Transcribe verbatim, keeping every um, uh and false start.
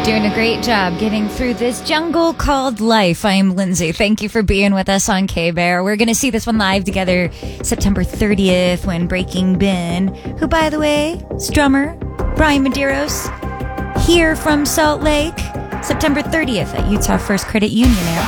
Doing a great job getting through this jungle called life. I am Lindsay. Thank you for being with us on K-Bear. We're going to see this one live together September thirtieth when Breaking Ben, who, by the way, is drummer Brian Medeiros, here from Salt Lake, September thirtieth at Utah First Credit Union.